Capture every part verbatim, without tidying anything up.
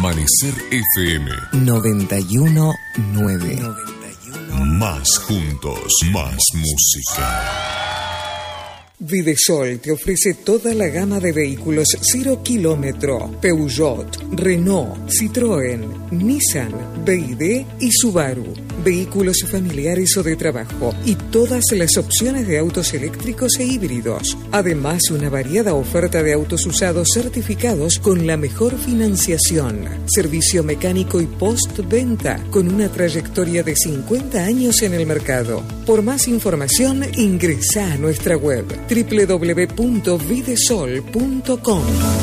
Amanecer F M noventa y uno nueve. Más juntos, más música. Videsol te ofrece toda la gama de vehículos cero kilómetro: Peugeot, Renault, Citroën, Nissan, B Y D y Subaru. Vehículos familiares o de trabajo y todas las opciones de autos eléctricos e híbridos. Además, una variada oferta de autos usados certificados con la mejor financiación. Servicio mecánico y postventa con una trayectoria de cincuenta años en el mercado. Por más información, ingresa a nuestra web doble u doble u doble u punto videsol punto com.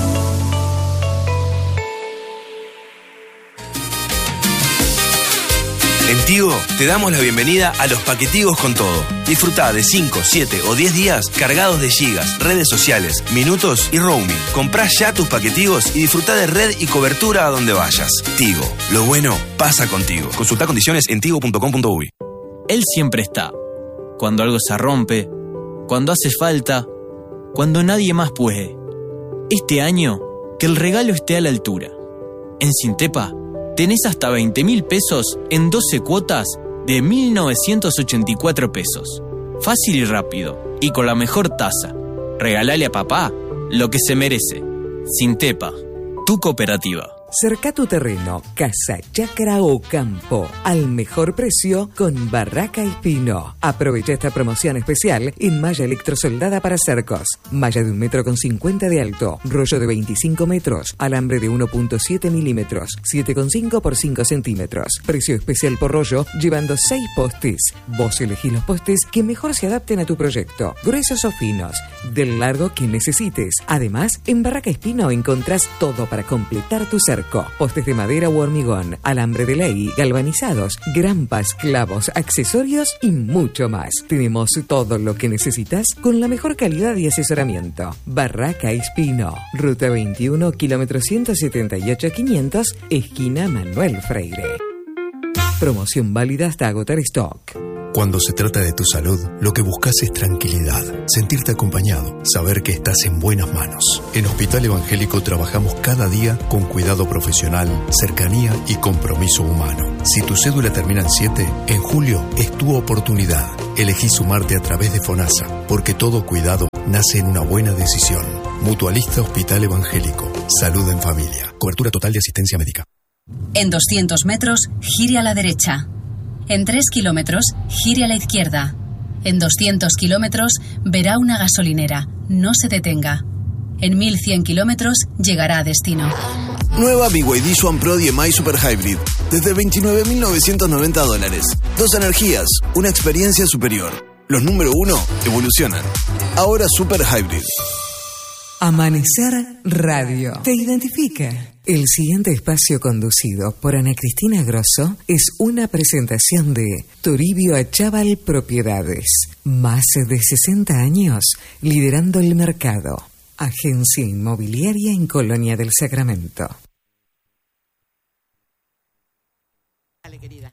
En Tigo te damos la bienvenida a los paquetigos con todo. Disfrutá de cinco, siete o diez días cargados de gigas, redes sociales, minutos y roaming. Comprá ya tus paquetigos y disfrutá de red y cobertura a donde vayas. Tigo, lo bueno pasa contigo. Consultá condiciones en tigo punto com punto uy. Él siempre está. Cuando algo se rompe, cuando hace falta, cuando nadie más puede. Este año, que el regalo esté a la altura. En Sintepa, tenés hasta veinte mil pesos en doce cuotas de mil novecientos ochenta y cuatro pesos. Fácil y rápido, y con la mejor tasa. Regalale a papá lo que se merece. Sintepa, tu cooperativa. Cerca tu terreno, casa, chacra o campo, al mejor precio con Barraca y Pino. Aprovecha esta promoción especial en malla electrosoldada para cercos. Malla de un metro con cincuenta de alto, rollo de veinticinco metros, alambre de uno punto siete milímetros, siete coma cinco por cinco centímetros. Precio especial por rollo, llevando seis postes. Vos elegís los postes que mejor se adapten a tu proyecto, gruesos o finos, del largo que necesites. Además, en Barraca y Pino encontrás todo para completar tu cerco. Postes de madera u hormigón, alambre de ley, galvanizados, grampas, clavos, accesorios y mucho más. Tenemos todo lo que necesitas con la mejor calidad y asesoramiento. Barraca Espino, ruta veintiuno, kilómetro ciento setenta y ocho quinientos, esquina Manuel Freire. Promoción válida hasta agotar stock. Cuando se trata de tu salud, lo que buscas es tranquilidad, sentirte acompañado, saber que estás en buenas manos. En Hospital Evangélico trabajamos cada día con cuidado profesional, cercanía y compromiso humano. Si tu cédula termina en siete, en julio es tu oportunidad. Elegí sumarte a través de FONASA, porque todo cuidado nace en una buena decisión. Mutualista Hospital Evangélico. Salud en familia. Cobertura total de asistencia médica. En doscientos metros, gire a la derecha. En tres kilómetros, gire a la izquierda. En doscientos kilómetros, verá una gasolinera. No se detenga. En mil cien kilómetros, llegará a destino. Nueva B Y D Swan Pro D M I Super Hybrid. Desde veintinueve mil novecientos noventa dólares. Dos energías, una experiencia superior. Los número uno evolucionan. Ahora Super Hybrid. Amanecer Radio. ¿Te identifica? El siguiente espacio conducido por Ana Cristina Grosso es una presentación de Toribio Achával Propiedades. Más de sesenta años liderando el mercado. Agencia inmobiliaria en Colonia del Sacramento. Dale, querida.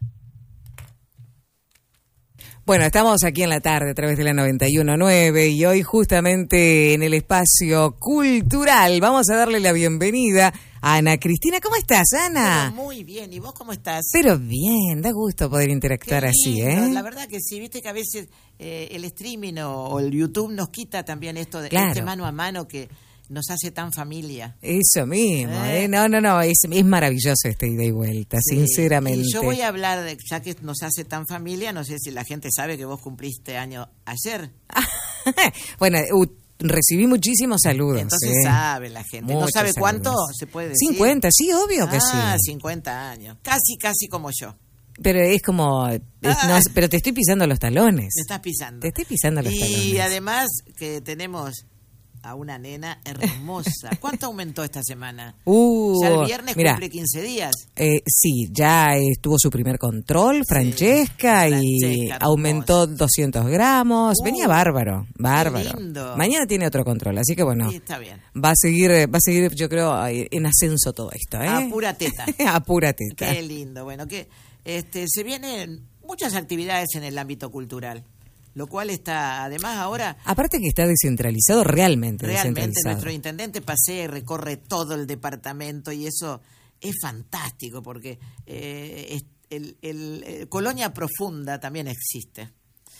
Bueno, estamos aquí en la tarde a través de la noventa y uno punto nueve y hoy justamente en el espacio cultural vamos a darle la bienvenida a Ana Cristina. ¿Cómo estás, Ana? Pero muy bien, ¿y vos cómo estás? Pero bien, da gusto poder interactuar Qué así, lindo. ¿eh? La verdad que sí, viste que a veces eh, el streaming o, o el YouTube nos quita también esto de Claro. este mano a mano que nos hace tan familia. Eso mismo, ¿Eh? ¿eh? No, no, no, es, es maravilloso este ida y vuelta, Sí. sinceramente. Y yo voy a hablar, de, ya que nos hace tan familia, no sé si la gente sabe que vos cumpliste año ayer. Bueno, uh, recibí muchísimos saludos. Entonces ¿eh? sabe la gente. ¿No Muchos sabe cuánto saludos. se puede decir? cincuenta, sí, obvio que Ah, sí. cincuenta años. Casi, casi como yo. Pero es como, es- Ah. no, pero te estoy pisando los talones. Me estás pisando. Te estoy pisando los Y talones. además que tenemos a una nena hermosa. ¿Cuánto aumentó esta semana? Uh, Ya el viernes mirá, cumple quince días. Eh, sí, ya eh, tuvo su primer control, Francesca, y Francesca, aumentó doscientos gramos. Uh, Venía bárbaro, bárbaro. qué lindo. Mañana tiene otro control, así que bueno, Sí, está bien. va a seguir, eh, va a seguir, yo creo, eh, en ascenso todo esto, ¿eh? A pura teta. A pura teta. Qué lindo. Bueno, que este se vienen muchas actividades en el ámbito cultural, lo cual está, además ahora, Aparte que está descentralizado, realmente, realmente descentralizado. nuestro intendente pasea y recorre todo el departamento y eso es fantástico porque eh, es, el, el, el Colonia Profunda también existe.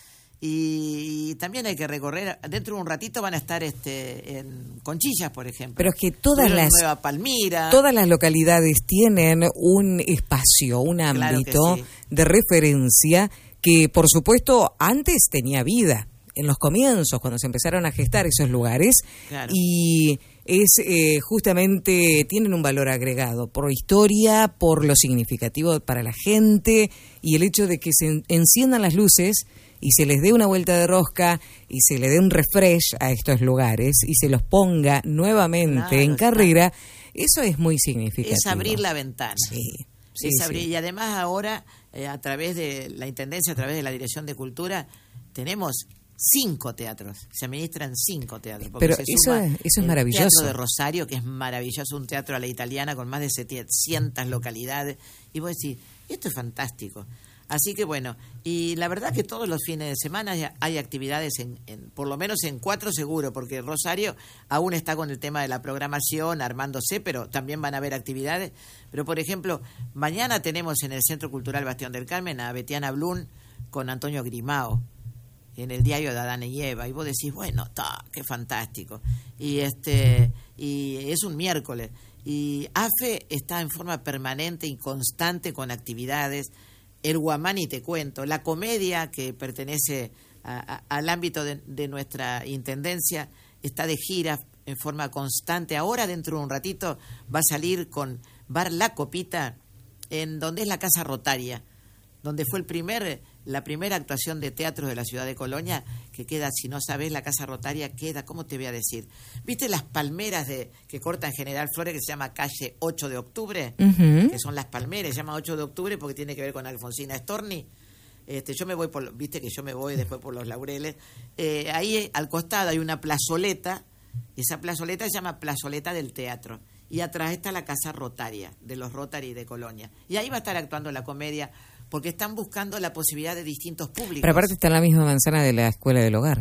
Y también hay que recorrer, dentro de un ratito van a estar este en Conchillas, por ejemplo. Pero es que todas las Nueva Palmira, todas las localidades tienen un espacio, un ámbito claro sí. de referencia que, por supuesto, antes tenía vida, en los comienzos, cuando se empezaron a gestar esos lugares, claro. y es eh, justamente, tienen un valor agregado por historia, por lo significativo para la gente, y el hecho de que se enciendan las luces y se les dé una vuelta de rosca y se le dé un refresh a estos lugares y se los ponga nuevamente claro, en carrera, eso es muy significativo. Es abrir la ventana. Sí, sí, es abrir, sí. Y además ahora, eh, a través de la Intendencia, a través de la Dirección de Cultura, tenemos cinco teatros, se administran cinco teatros. Pero se eso, es, eso es maravilloso. El Teatro de Rosario, que es maravilloso, un teatro a la italiana con más de setecientas localidades. Y vos decís, esto es fantástico. Así que bueno, y la verdad que todos los fines de semana hay, hay actividades, en, en por lo menos en cuatro seguro, porque Rosario aún está con el tema de la programación armándose, pero también van a haber actividades. Pero por ejemplo, mañana tenemos en el Centro Cultural Bastión del Carmen a Betiana Blum con Antonio Grimao en el diario de Adán y Eva, y vos decís, bueno, ta, qué fantástico. Y este y es un miércoles, y A F E está en forma permanente y constante con actividades. El Guamani, te cuento, la comedia que pertenece a, a, al ámbito de, de nuestra intendencia está de gira en forma constante. Ahora, dentro de un ratito, va a salir con Bar La Copita, en donde es la Casa Rotaria, donde fue el primer, la primera actuación de teatro de la ciudad de Colonia, que queda, si no sabés, la Casa Rotaria queda, ¿cómo te voy a decir? ¿Viste las palmeras de que cortan General Flores, que se llama calle ocho de octubre? Uh-huh. Que son las palmeras, se llama ocho de octubre porque tiene que ver con Alfonsina Storni. Este, yo me voy por, viste que yo me voy después por los Laureles. Eh, ahí al costado hay una plazoleta, esa plazoleta se llama Plazoleta del Teatro. Y atrás está la Casa Rotaria, de los Rotary de Colonia. Y ahí va a estar actuando la comedia, porque están buscando la posibilidad de distintos públicos. Pero aparte está en la misma manzana de la Escuela del Hogar.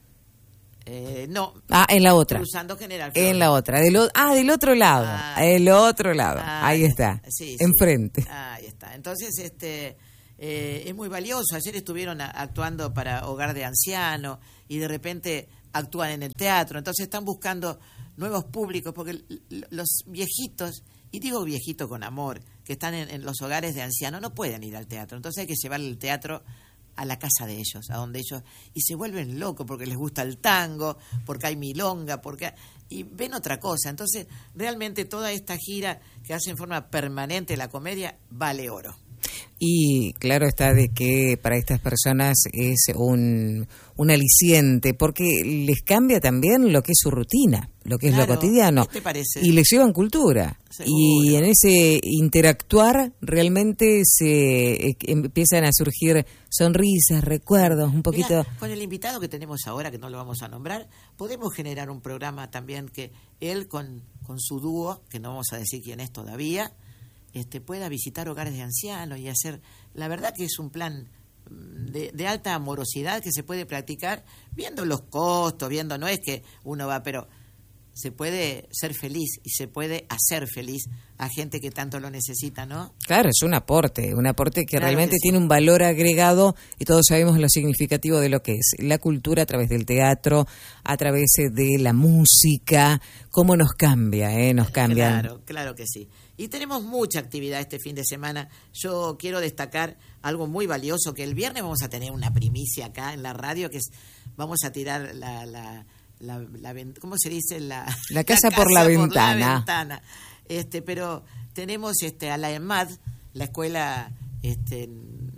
Eh, no. Ah, en la otra. Cruzando General Flores. En la otra. Del o- ah, del otro lado. Ah, el otro lado. Ah, ahí está. Sí, enfrente. Sí. Ahí está. Entonces, este eh, es muy valioso. Ayer estuvieron a, actuando para Hogar de Ancianos y de repente actúan en el teatro. Entonces están buscando nuevos públicos, porque l- los viejitos, y digo viejito con amor, que están en, en los hogares de ancianos, no pueden ir al teatro. Entonces hay que llevar el teatro a la casa de ellos, a donde ellos, y se vuelven locos porque les gusta el tango, porque hay milonga, porque y ven otra cosa. Entonces, realmente toda esta gira que hace en forma permanente la comedia vale oro. Y claro está de que para estas personas es un, un aliciente, porque les cambia también lo que es su rutina, lo que Claro, es lo cotidiano. ¿qué te parece? Y les llevan cultura. Seguro. Y en ese interactuar realmente se eh, empiezan a surgir sonrisas, recuerdos, un poquito... Mirá, con el invitado que tenemos ahora, que no lo vamos a nombrar, podemos generar un programa también que él con, con su dúo, que no vamos a decir quién es todavía, este, pueda visitar hogares de ancianos y hacer... La verdad que es un plan de, de alta amorosidad que se puede practicar viendo los costos, viendo, no es que uno va, pero se puede ser feliz y se puede hacer feliz a gente que tanto lo necesita, ¿no? Claro, es un aporte, un aporte que Claro realmente que sí. tiene un valor agregado, y todos sabemos lo significativo de lo que es la cultura a través del teatro, a través de la música, cómo nos cambia, ¿eh? Nos cambian. Claro, claro que sí. Y tenemos mucha actividad este fin de semana. Yo quiero destacar algo muy valioso, que el viernes vamos a tener una primicia acá en la radio, que es, vamos a tirar la... la La, la, ¿cómo se dice? La, la casa, la casa por, la, por ventana. la ventana. Este, pero tenemos este, a la EMAD, la escuela este,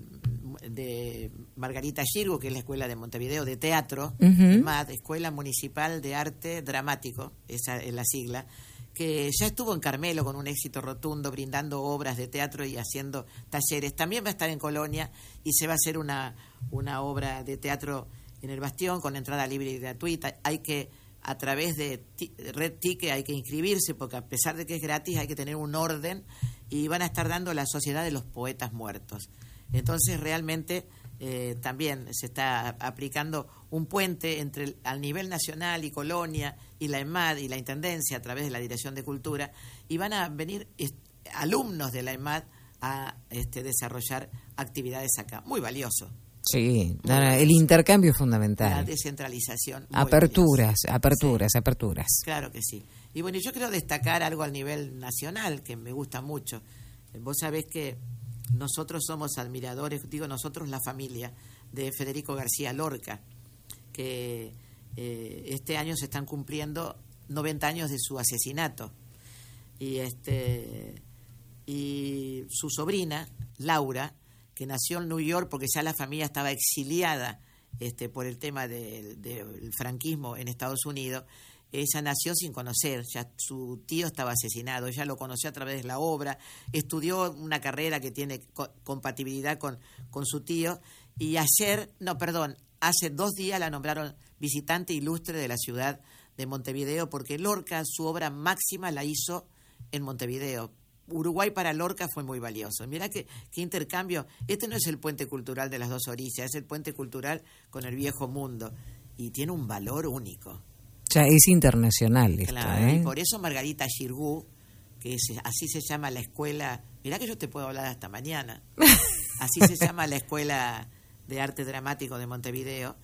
de Margarita Girgo, que es la escuela de Montevideo de teatro, uh-huh. EMAD, Escuela Municipal de Arte Dramático, esa es la sigla, que ya estuvo en Carmelo con un éxito rotundo, brindando obras de teatro y haciendo talleres. También va a estar en Colonia y se va a hacer una, una obra de teatro en el Bastión con entrada libre y gratuita. Hay que, a través de t- Red Ticket, hay que inscribirse, porque a pesar de que es gratis hay que tener un orden, y van a estar dando la Sociedad de los Poetas Muertos. Entonces realmente eh, también se está aplicando un puente entre el, al nivel nacional y Colonia y la EMAD y la Intendencia a través de la Dirección de Cultura, y van a venir est- alumnos de la EMAD a este, desarrollar actividades acá. Muy valioso. Sí, no, no, el intercambio es fundamental. La descentralización. Aperturas, valiosa. aperturas, sí. aperturas. Claro que sí. Y bueno, yo quiero destacar algo a nivel nacional que me gusta mucho. Vos sabés que nosotros somos admiradores, digo nosotros la familia, de Federico García Lorca, que eh, este año se están cumpliendo noventa años de su asesinato. Y este y su sobrina, Laura, que nació en New York porque ya la familia estaba exiliada este, por el tema del de, de franquismo en Estados Unidos. Ella nació sin conocer, ya su tío estaba asesinado, ella lo conoció a través de la obra, estudió una carrera que tiene co- compatibilidad con, con su tío, y ayer, no, perdón, hace dos días la nombraron visitante ilustre de la ciudad de Montevideo, porque Lorca, su obra máxima, la hizo en Montevideo. Uruguay para Lorca fue muy valioso. Mirá qué, qué intercambio. Este no es el puente cultural de las dos orillas, es el puente cultural con el viejo mundo, y tiene un valor único. Ya es internacional esto, Claro, ¿eh? y por eso Margarita Xirgu, que es, así se llama la escuela, mirá que yo te puedo hablar hasta mañana, así se llama la Escuela de Arte Dramático de Montevideo,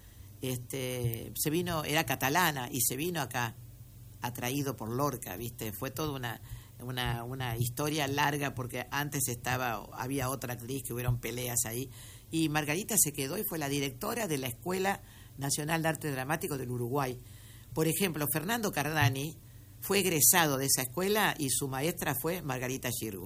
este, se vino, era catalana, y se vino acá, atraído por Lorca, ¿viste? Fue toda una, una, una historia larga, porque antes estaba, había otra actriz que hubieron peleas ahí, y Margarita se quedó y fue la directora de la Escuela Nacional de Arte Dramático del Uruguay. Por ejemplo, Fernando Cardani fue egresado de esa escuela y su maestra fue Margarita Xirgu.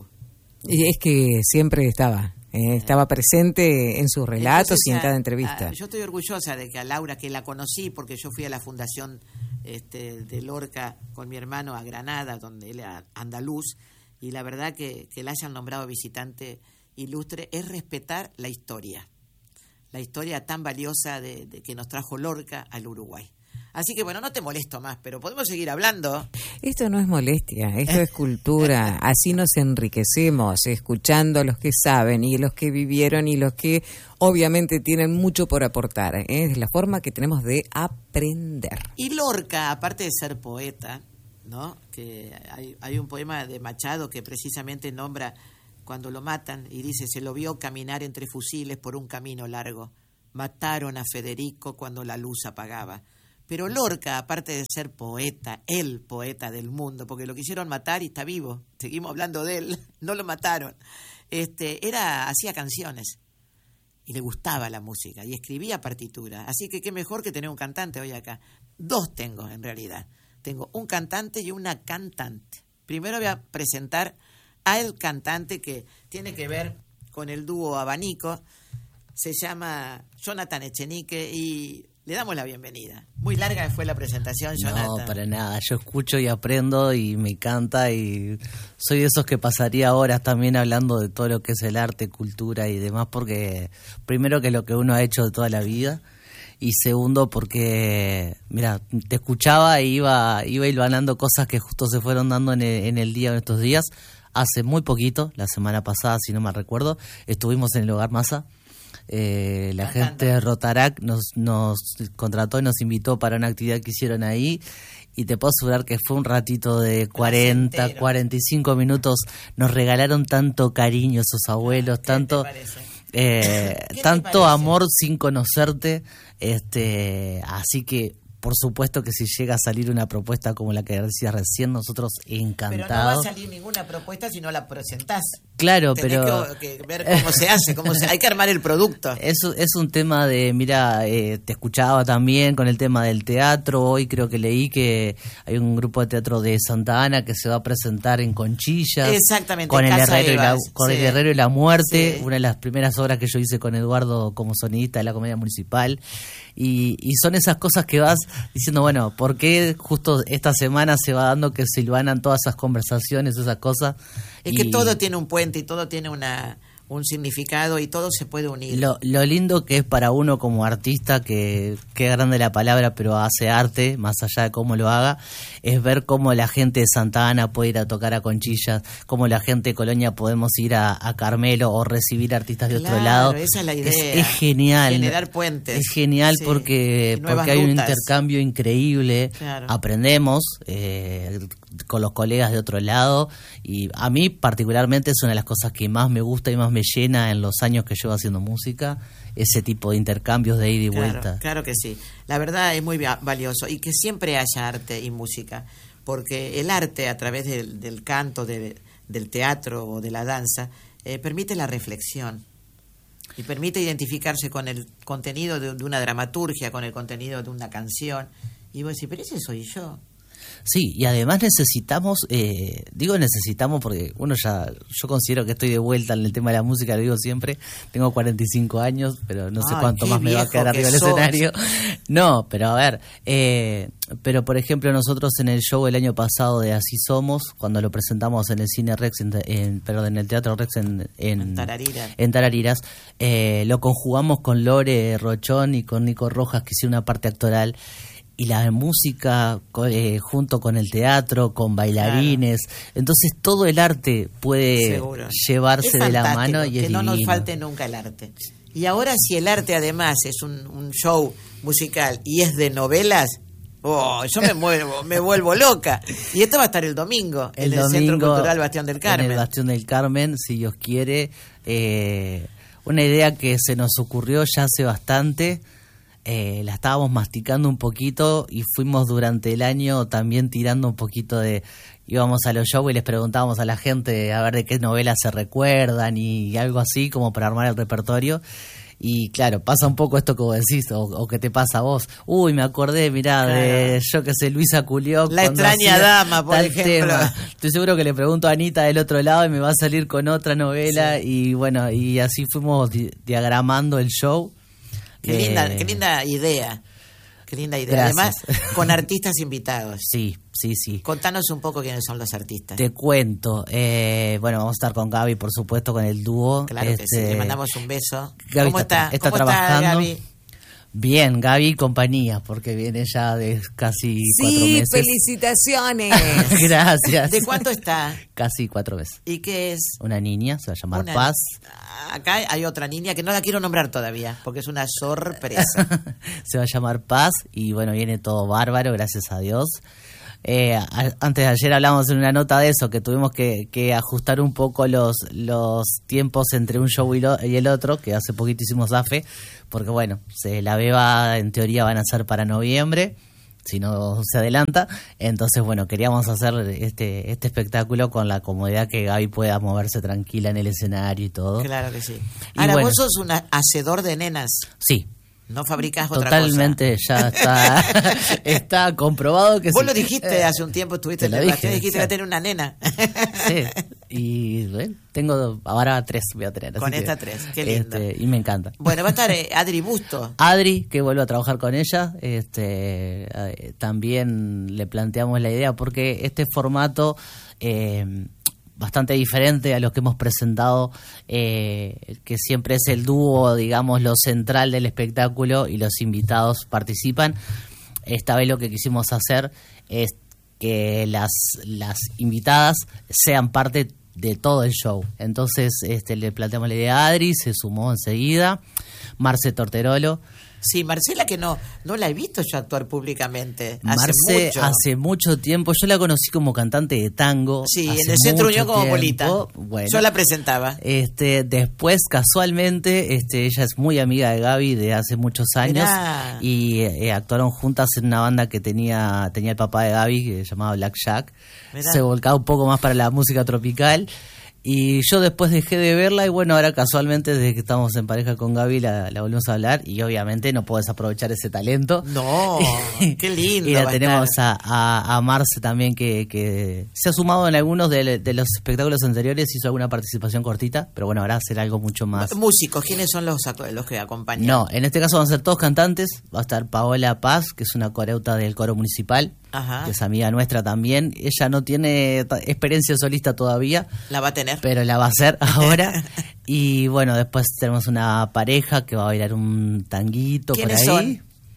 Y es que siempre estaba, eh, estaba presente en sus relatos Entonces, y en a, cada entrevista. A, yo estoy orgullosa de que a Laura, que la conocí porque yo fui a la fundación este, de Lorca con mi hermano a Granada, donde él era andaluz, y la verdad que, que la hayan nombrado visitante ilustre es respetar la historia, la historia tan valiosa de, de que nos trajo Lorca al Uruguay. Así que bueno, no te molesto más, pero podemos seguir hablando. Esto no es molestia, esto es cultura. Así nos enriquecemos, escuchando a los que saben y los que vivieron y los que obviamente tienen mucho por aportar. ¿eh? Es la forma que tenemos de aprender. Y Lorca, aparte de ser poeta, ¿no? Que hay, hay un poema de Machado que precisamente nombra cuando lo matan y dice: se lo vio caminar entre fusiles por un camino largo. Mataron a Federico cuando la luz apagaba. Pero Lorca, aparte de ser poeta, el poeta del mundo, porque lo quisieron matar y está vivo, seguimos hablando de él, no lo mataron, este, era, hacía canciones y le gustaba la música y escribía partituras, así que qué mejor que tener un cantante hoy acá. Dos tengo en realidad, tengo un cantante y una cantante. Primero voy a presentar al cantante que tiene que ver con el dúo Abanico, se llama Jonathan Echenique y le damos la bienvenida. Muy larga fue la presentación, Jonathan. No, para nada. Yo escucho y aprendo y me encanta, y soy de esos que pasaría horas también hablando de todo lo que es el arte, cultura y demás, porque primero que es lo que uno ha hecho de toda la vida, y segundo porque, mira, te escuchaba e iba, iba hilvanando cosas que justo se fueron dando en el, en el día, en estos días. Hace muy poquito, la semana pasada, si no me recuerdo, estuvimos en el Hogar Massa. Eh, la Cantando. gente de Rotarac nos, nos contrató y nos invitó para una actividad que hicieron ahí, y te puedo asegurar que fue un ratito de cuarenta, cuarenta y cinco minutos. Nos regalaron tanto cariño esos abuelos, tanto eh, tanto amor sin conocerte, este, así que por supuesto que si llega a salir una propuesta como la que decías recién, nosotros encantados. Pero no va a salir ninguna propuesta si no la presentás. Claro, Tenés pero... que, que ver cómo se hace, cómo se... hay que armar el producto. Es, es un tema de, mira, eh, te escuchaba también con el tema del teatro. Hoy creo que leí que hay un grupo de teatro de Santa Ana que se va a presentar en Conchillas. Exactamente, con, el herrero, y la, con sí. el Herrero y la Muerte, sí. una de las primeras obras que yo hice con Eduardo como sonidista de la Comedia Municipal. Y, y son esas cosas que vas diciendo, bueno, ¿por qué justo esta semana se va dando que silvanan todas esas conversaciones, esas cosas? Es y... que todo tiene un puente y todo tiene una un significado y todo se puede unir. Lo, lo lindo que es para uno como artista, que, que grande la palabra, pero hace arte, más allá de cómo lo haga, es ver cómo la gente de Santa Ana puede ir a tocar a Conchillas, cómo la gente de Colonia podemos ir a, a Carmelo o recibir artistas de claro, otro lado. Esa es la idea. Es, es genial. Generar puentes. Es genial sí. porque, porque hay rutas. un intercambio increíble. Claro. Aprendemos, eh, con los colegas de otro lado, y a mí particularmente es una de las cosas que más me gusta y más me llena en los años que llevo haciendo música, ese tipo de intercambios de ida y claro, vuelta. Claro que sí, la verdad es muy valioso, y que siempre haya arte y música, porque el arte a través del, del canto, de, del teatro o de la danza, eh, permite la reflexión y permite identificarse con el contenido de, de una dramaturgia, con el contenido de una canción, y vos decís, pero ese soy yo. Sí, y además necesitamos, eh, digo necesitamos porque uno ya, yo considero que estoy de vuelta en el tema de la música, lo digo siempre, tengo cuarenta y cinco años, pero no sé Ay, cuánto más me va a quedar arriba del escenario. No, pero a ver, eh, pero por ejemplo nosotros en el show el año pasado de Así Somos, cuando lo presentamos en el Cine Rex, en, en, perdón, en el Teatro Rex en, en, en, Tararira. en Tarariras, eh, lo conjugamos con Lore Rochón y con Nico Rojas, que hicieron una parte actoral. Y la música eh, junto con el teatro, con bailarines, claro. Entonces todo el arte puede Seguro. llevarse de la mano y que es no divino. nos falte nunca el arte. Y ahora si el arte además es un, un show musical y es de novelas, oh, yo me muevo, me vuelvo loca. Y esto va a estar el domingo el en el domingo, Centro Cultural Bastión del Carmen. En el Bastión del Carmen, si Dios quiere. Eh, una idea que se nos ocurrió ya hace bastante. Eh, la estábamos masticando un poquito y fuimos durante el año también tirando un poquito de... Íbamos a los shows y les preguntábamos a la gente a ver de qué novelas se recuerdan y algo así como para armar el repertorio. Y claro, pasa un poco esto que vos decís, o, o que te pasa a vos. Uy, me acordé, mirá, claro. de yo que sé, Luisa Culió. La extraña dama, por ejemplo. Tema. Estoy seguro que le pregunto a Anita del otro lado y me va a salir con otra novela. Sí. Y bueno, y así fuimos di- diagramando el show. Qué linda, qué linda idea. Qué linda idea. Gracias. Además, con artistas invitados. Sí, sí, sí. Contanos un poco quiénes son los artistas. Te cuento. Eh, bueno, vamos a estar con Gaby, por supuesto, con el dúo. Claro este, que sí. Le mandamos un beso. Gaby ¿Cómo está? Está, está ¿Cómo trabajando. Está, Gaby? Bien, Gaby y compañía, porque viene ya de casi sí, cuatro meses. Felicitaciones. Gracias. ¿De cuánto está? Casi cuatro meses. ¿Y qué es? Una niña, se va a llamar Una... Paz. Acá hay otra niña que no la quiero nombrar todavía, porque es una sorpresa. Se va a llamar Paz y bueno, viene todo bárbaro, gracias a Dios. Eh, a, antes de ayer hablamos en una nota de eso, que tuvimos que, que ajustar un poco los, los tiempos entre un show y, lo, y el otro, que hace poquito hicimos A F E, porque bueno, se, la beba en teoría van a ser para noviembre, si no se adelanta. Entonces bueno, queríamos hacer este este espectáculo con la comodidad que Gaby pueda moverse tranquila en el escenario y todo. Claro que sí. Y Ahora, bueno, vos sos un hacedor de nenas. Sí. No fabricás otra Totalmente, cosa. ya está está comprobado que vos sí. lo dijiste hace un tiempo, estuviste Te en lo el dije, Bastión y dijiste sí. que iba a tener una nena. Sí, y bueno, tengo ahora tres voy a tener. Con así esta que, tres, qué lindo. Este, y me encanta. Bueno, va a estar eh, Adri Busto. Adri, que vuelvo a trabajar con ella, este eh, también le planteamos la idea porque este formato... Eh, bastante diferente a los que hemos presentado, eh, que siempre es el dúo, digamos, lo central del espectáculo y los invitados participan. Esta vez lo que quisimos hacer es que las, las invitadas sean parte de todo el show. Entonces este, le planteamos la idea a Adri, se sumó enseguida, Marce Torterolo. Sí, Marcela, que no no la he visto yo actuar públicamente. Hace Marce mucho. hace mucho tiempo, yo la conocí como cantante de tango. Sí, hace en el Centro mucho Unión como tiempo. Polita. Bueno, Yo la presentaba. Este, después, casualmente, este, ella es muy amiga de Gaby de hace muchos años. Mirá. Y eh, actuaron juntas en una banda que tenía tenía el papá de Gaby, que se llamaba Black Jack. Mirá. Se volcaba un poco más para la música tropical. Y yo después dejé de verla y bueno, ahora casualmente desde que estamos en pareja con Gaby la, la volvemos a hablar y obviamente no puedo desaprovechar ese talento. No, qué lindo. Y la va a tenemos estar. a, a, a Marce también que, que se ha sumado en algunos de, de los espectáculos anteriores, hizo alguna participación cortita, pero bueno, ahora va a hacer algo mucho más. Músicos, ¿quiénes son los, aco- los que acompañan? No, en este caso van a ser todos cantantes, va a estar Paola Paz, que es una coreuta del coro municipal, Ajá. que es amiga nuestra también. Ella no tiene ta- experiencia solista todavía, La va a tener. pero la va a hacer ahora. Y bueno, después tenemos una pareja que va a bailar un tanguito por ¿Quiénes ahí. son?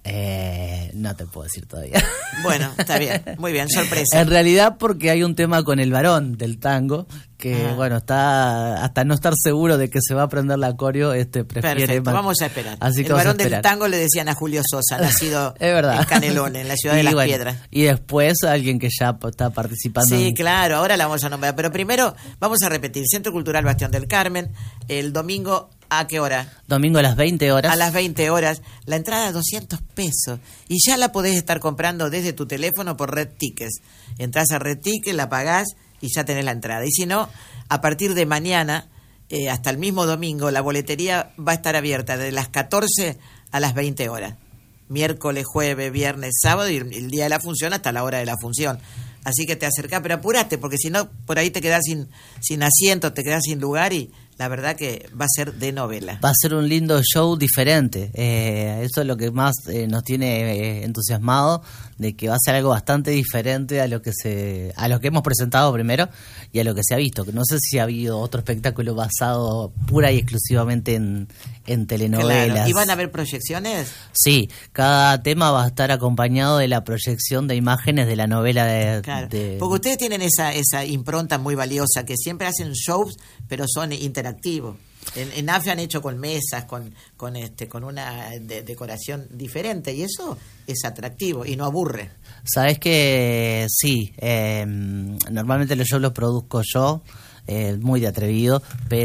Eh, no te puedo decir todavía. Bueno, está bien, muy bien, sorpresa. En realidad porque hay un tema con el varón del tango que, ah. bueno, está hasta no estar seguro de que se va a aprender la coreo, este prefiere... Perfecto, man... vamos a esperar. Así que el varón del tango le decían a Julio Sosa, nacido es verdad. en Canelones, en la ciudad y de las bueno, Piedras. Y después alguien que ya está participando. Sí, en... claro, ahora la vamos a nombrar. Pero primero vamos a repetir, Centro Cultural Bastión del Carmen, el domingo... ¿A qué hora? Domingo a las veinte horas. A las veinte horas. La entrada es doscientos pesos. Y ya la podés estar comprando desde tu teléfono por Red Tickets. Entrás a Red Tickets, la pagás y ya tenés la entrada. Y si no, a partir de mañana, eh, hasta el mismo domingo, la boletería va a estar abierta de las catorce a las veinte horas. Miércoles, jueves, viernes, sábado y el día de la función hasta la hora de la función. Así que te acercás, pero apurate, porque si no, por ahí te quedás sin, sin asiento, te quedás sin lugar y la verdad que va a ser de novela. Va a ser un lindo show diferente. Eh, eso es lo que más eh, nos tiene eh, entusiasmado, de que va a ser algo bastante diferente a lo que se, a lo que hemos presentado primero y a lo que se ha visto. Que no sé si ha habido otro espectáculo basado pura y exclusivamente en, en telenovelas. Claro. ¿Y van a haber proyecciones? Sí, cada tema va a estar acompañado de la proyección de imágenes de la novela de... Claro. de... Porque ustedes tienen esa, esa impronta muy valiosa, que siempre hacen shows, pero son interactivos. En, en A F E han hecho con mesas, con con este con una de, decoración diferente, y eso es atractivo y no aburre. Sabes que sí, eh, normalmente los shows los produzco yo, eh, muy de atrevido,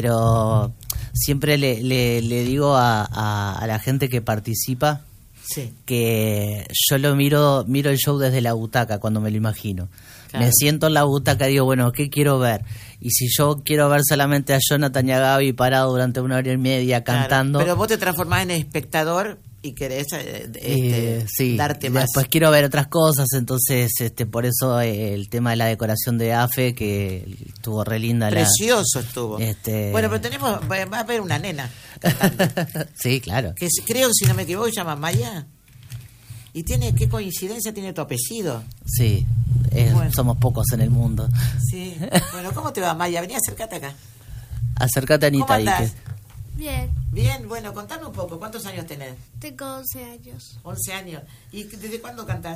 pero siempre le, le, le digo a, a, a la gente que participa sí. que yo lo miro miro el show desde la butaca cuando me lo imagino. Claro. Me siento en la butaca y digo, bueno, ¿qué quiero ver? Y si yo quiero ver solamente a Jonathan y a Gaby parado durante una hora y media cantando... Claro, pero vos te transformás en espectador y querés eh, este, eh, sí, darte más. Después quiero ver otras cosas, entonces este por eso eh, el tema de la decoración de A F E, que estuvo re linda. Precioso la, estuvo. Este... Bueno, pero tenemos va a haber una nena sí, claro. Que creo, si no me equivoco, se llama Maya. Y tiene, qué coincidencia, tiene tu apellido. Sí, eh, bueno. Somos pocos en el mundo. Sí, bueno, ¿cómo te va, Maya? Vení, acércate acá. Acércate, Anita. ¿Cómo andás? Que... Bien. Bien, bueno, contame un poco, ¿cuántos años tenés? Tengo once años. once años. ¿Y desde cuándo cantás?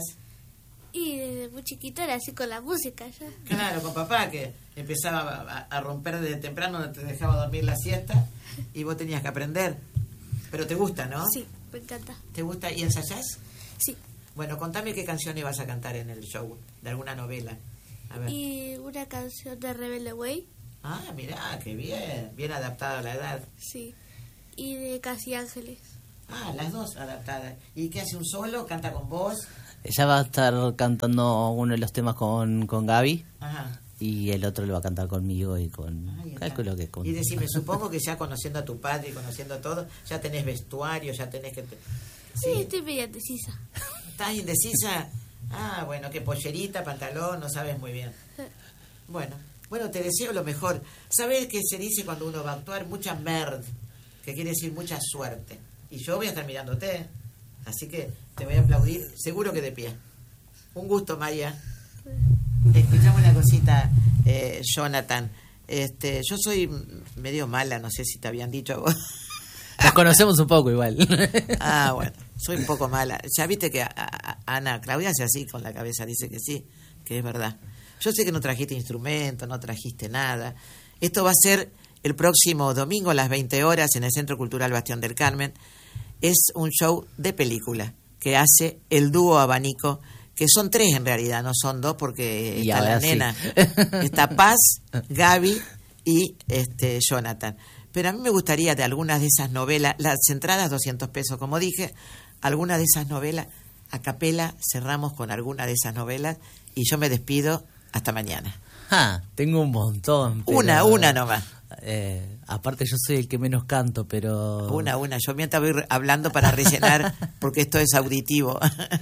Y desde muy chiquita era así con la música ya. Claro, con papá, que empezaba a, a romper desde temprano, no te dejaba dormir la siesta y vos tenías que aprender. Pero te gusta, ¿no? Sí, me encanta. ¿Te gusta? ¿Y ensayás? Sí. Bueno, contame qué canciones vas a cantar en el show, de alguna novela. A ver. Y una canción de Rebelde Way. Ah, mirá, qué bien, bien adaptada a la edad. Sí. Y de Casi Ángeles. Ah, las dos adaptadas. ¿Y qué hace un solo? ¿Canta con vos? Ella va a estar cantando uno de los temas con, con Gaby. Ajá. Y el otro lo va a cantar conmigo y con... Calculo que con... Y decime, supongo que ya conociendo a tu padre y conociendo todo, ya tenés vestuario, ya tenés que... Te... Sí, sí, estoy medio indecisa. ¿Estás indecisa? Ah, bueno, que pollerita, pantalón, no sabes muy bien. Bueno, bueno, te deseo lo mejor. ¿Sabes qué se dice cuando uno va a actuar? Mucha merd, que quiere decir mucha suerte. Y yo voy a estar mirándote, así que te voy a aplaudir, seguro que de pie. Un gusto, Maya. Escuchame una cosita, eh, Jonathan. Este, yo soy medio mala, no sé si te habían dicho a vos. Nos conocemos un poco igual. Ah, bueno, soy un poco mala. Ya viste que a, a, a Ana Claudia hace así con la cabeza, dice que sí, que es verdad. Yo sé que no trajiste instrumento, no trajiste nada. Esto va a ser el próximo domingo a las veinte horas en el Centro Cultural Bastión del Carmen. Es un show de película que hace el dúo Abanico, que son tres en realidad, no son dos porque está la nena. Sí. Está Paz, Gaby y este Jonathan. Pero a mí me gustaría de algunas de esas novelas, las entradas doscientos pesos, como dije, algunas de esas novelas, a capela, cerramos con alguna de esas novelas y yo me despido hasta mañana. Ah, tengo un montón. Pero, una, una nomás. Eh, aparte yo soy el que menos canto, pero... Una, una. Yo mientras voy hablando para rellenar, porque esto es auditivo.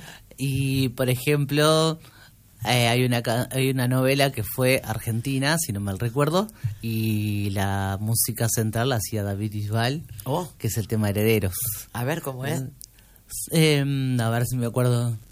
Y, por ejemplo... Eh, hay una hay una novela que fue argentina, si no mal recuerdo, y la música central la hacía David Bisbal, oh. que es el tema Herederos. A ver cómo es. Eh, a ver si me acuerdo.